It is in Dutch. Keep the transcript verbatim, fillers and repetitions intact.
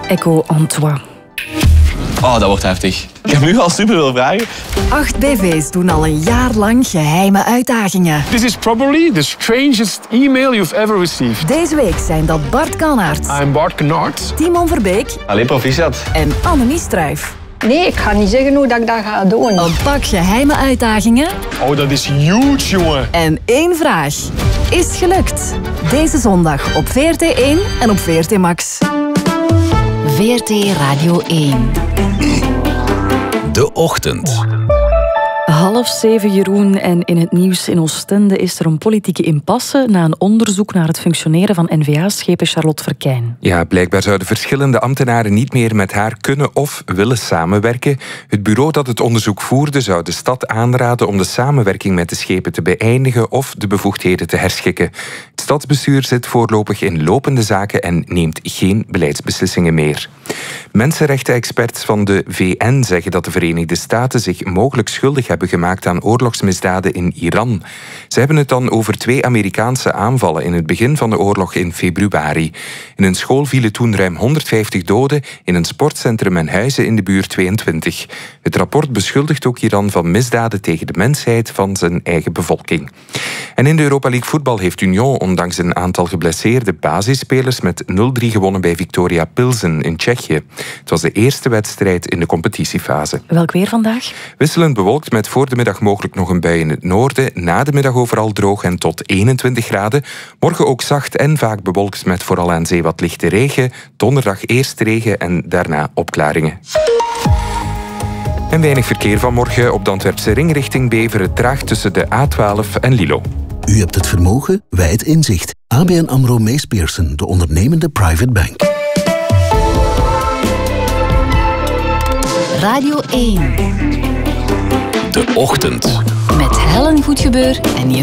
Echo Antoine. Oh, dat wordt heftig. Ik heb nu al super veel vragen. Acht B V's doen al een jaar lang geheime uitdagingen. This is probably the strangest email you've ever received. Deze week zijn dat Bart Kannaert, I'm Bart Kannaert. Timon Verbeek Allee, proficiat. en Annemie Struijf. Nee, ik ga niet zeggen hoe dat ik dat ga doen. Een pak geheime uitdagingen Oh, dat is huge, jongen. en één vraag. Is het gelukt? Deze zondag op V R T één en op V R T Max. V R T Radio één. De Ochtend. Half zeven, Jeroen, en in het nieuws in Oostende is er een politieke impasse na een onderzoek naar het functioneren van N V A-schepen Charlotte Verkijn. Ja, blijkbaar zouden verschillende ambtenaren niet meer met haar kunnen of willen samenwerken. Het bureau dat het onderzoek voerde zou de stad aanraden om de samenwerking met de schepen te beëindigen of de bevoegdheden te herschikken. Het stadsbestuur zit voorlopig in lopende zaken en neemt geen beleidsbeslissingen meer. Mensenrechten-experts van de V N zeggen dat de Verenigde Staten zich mogelijk schuldig hebben gemaakt aan oorlogsmisdaden in Iran. Ze hebben het dan over twee Amerikaanse aanvallen in het begin van de oorlog in februari. In een school vielen toen ruim honderdvijftig doden, in een sportcentrum en huizen in de buurt tweeëntwintig. Het rapport beschuldigt ook Iran van misdaden tegen de mensheid van zijn eigen bevolking. En in de Europa League voetbal heeft Union ondanks een aantal geblesseerde basisspelers met nul drie gewonnen bij Viktoria Pilsen in Tsjechië. Het was de eerste wedstrijd in de competitiefase. Welk weer vandaag? Wisselend bewolkt met voor de middag mogelijk nog een bui in het noorden. Na de middag overal droog en tot eenentwintig graden. Morgen ook zacht en vaak bewolkt met vooral aan zee wat lichte regen. Donderdag eerst regen en daarna opklaringen. En weinig verkeer vanmorgen op de Antwerpse ring richting Beveren. Traag tussen de A twaalf en Lilo. U hebt het vermogen, wij het inzicht. A B N AMRO Mees Pierson, de ondernemende private bank. Radio één. De Ochtend. Met Helen Goedgebeur en